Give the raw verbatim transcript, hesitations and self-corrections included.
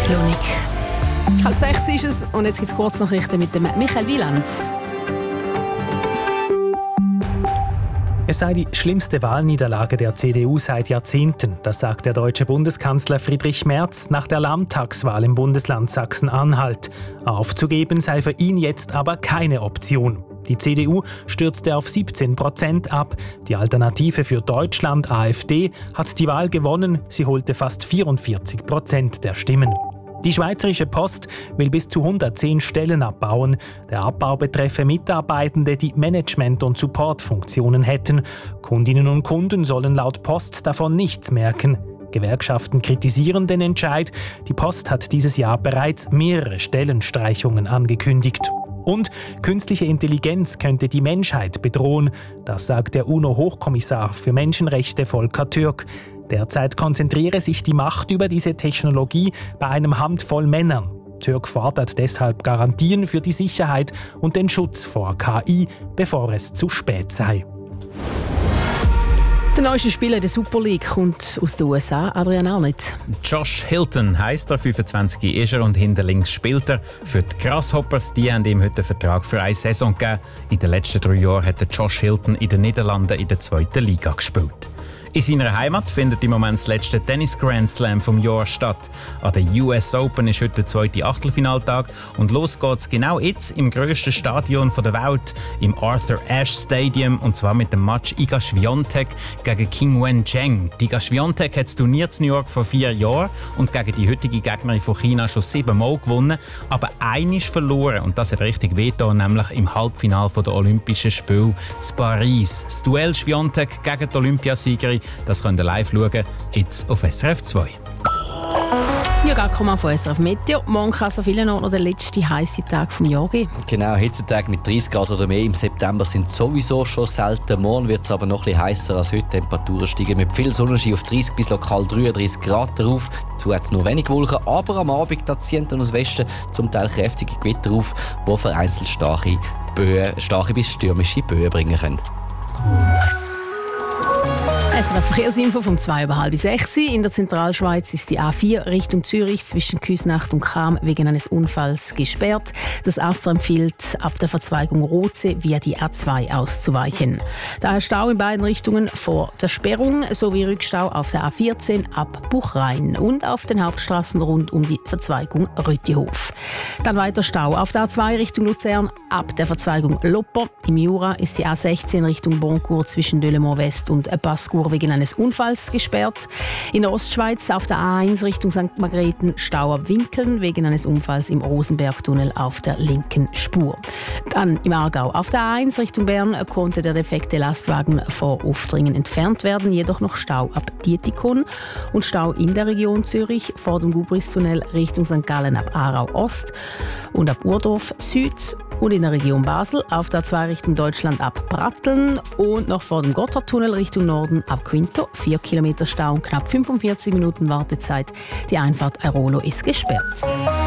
Klönig. Halb sechs ist es und jetzt gibt es Kurznachrichten mit dem Michael Wieland. Es sei die schlimmste Wahlniederlage der C D U seit Jahrzehnten, das sagt der deutsche Bundeskanzler Friedrich Merz nach der Landtagswahl im Bundesland Sachsen-Anhalt. Aufzugeben sei für ihn jetzt aber keine Option. Die C D U stürzte auf siebzehn Prozent ab. Die Alternative für Deutschland, AfD, hat die Wahl gewonnen. Sie holte fast vierundvierzig Prozent der Stimmen. Die Schweizerische Post will bis zu hundertzehn Stellen abbauen. Der Abbau betreffe Mitarbeitende, die Management- und Supportfunktionen hätten. Kundinnen und Kunden sollen laut Post davon nichts merken. Gewerkschaften kritisieren den Entscheid. Die Post hat dieses Jahr bereits mehrere Stellenstreichungen angekündigt. Und künstliche Intelligenz könnte die Menschheit bedrohen. Das sagt der UNO-Hochkommissar für Menschenrechte Volker Türk. Derzeit konzentriere sich die Macht über diese Technologie bei einem Handvoll Männern. Türk fordert deshalb Garantien für die Sicherheit und den Schutz vor K I, bevor es zu spät sei. Der neueste Spieler der Super League kommt aus den U S A, Adrian Arnett. Josh Hilton heisst er, fünfundzwanzig ist er und hinter links spielt er. Für die Grasshoppers, die haben ihm heute einen Vertrag für eine Saison gegeben. In den letzten drei Jahren hat Josh Hilton in den Niederlanden in der zweiten Liga gespielt. In seiner Heimat findet im Moment das letzte Tennis-Grand Slam vom Jahr statt. An der U S Open ist heute der zweite Achtelfinaltag und los geht's genau jetzt im grössten Stadion der Welt, im Arthur Ashe Stadium, und zwar mit dem Match Iga Swiatek gegen Qing Wencheng. Die Iga Swiatek hat das Turnier in New York vor vier Jahren und gegen die heutige Gegnerin von China schon siebenmal gewonnen, aber einmal verloren, und das hat richtig wehgetan, nämlich im Halbfinale der Olympischen Spiele in Paris. Das Duell Swiatek gegen die Olympiasiegerin, das könnt ihr live schauen, jetzt auf S R F zwei. Ja, Gackomann von S R F Meteo. Morgen kann es an vielen Orten noch der letzte heisse Tag des Jahres geben. Genau, Hitzetag mit dreißig Grad oder mehr im September sind sowieso schon selten. Morgen wird es aber noch etwas heißer als heute. Temperaturen steigen mit viel Sonnenschein auf dreißig bis lokal dreiunddreißig Grad darauf. Dazu hat es nur wenig Wolken, aber am Abend da ziehen dann aus Westen zum Teil kräftige Gewitter auf, die vereinzelt starke, Böen, starke bis stürmische Böen bringen können. S R F Verkehrsinfo vom zwei über halb sechs. In der Zentralschweiz ist die A vier Richtung Zürich zwischen Küsnacht und Cham wegen eines Unfalls gesperrt. Das ASTRA empfiehlt, ab der Verzweigung Roze via die A zwei auszuweichen. Daher Stau in beiden Richtungen vor der Sperrung sowie Rückstau auf der A vierzehn ab Buchrain und auf den Hauptstraßen rund um die Verzweigung Rüttihof. Dann weiter Stau auf der A zwei Richtung Luzern ab der Verzweigung Lopper. Im Jura ist die A sechzehn Richtung Boncourt zwischen Delemont West und Pascour wegen eines Unfalls gesperrt. In der Ostschweiz auf der A eins Richtung Sankt Margrethen Stau ab Winkeln wegen eines Unfalls im Rosenbergtunnel auf der linken Spur. Dann im Aargau auf der A eins Richtung Bern konnte der defekte Lastwagen vor Aufdringen entfernt werden, jedoch noch Stau ab Dietikon und Stau in der Region Zürich vor dem Gubristunnel Richtung Sankt Gallen ab Aarau Ost und ab Urdorf Süd. Und in der Region Basel auf der A zwei Richtung Deutschland ab Pratteln und noch vor dem Gotthardtunnel Richtung Norden ab Quinto. vier Kilometer Stau und knapp fünfundvierzig Minuten Wartezeit. Die Einfahrt Airolo ist gesperrt.